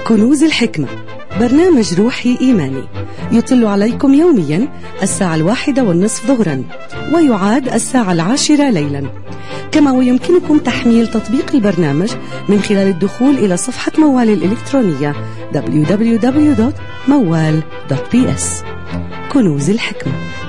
كنوز الحكمة، برنامج روحي إيماني يطل عليكم يوميا 1:01 ظهرا، ويعاد 10:10 ليلا. كما ويمكنكم تحميل تطبيق البرنامج من خلال الدخول إلى صفحة موال الإلكترونية www.mowal.ps. كنوز الحكمة.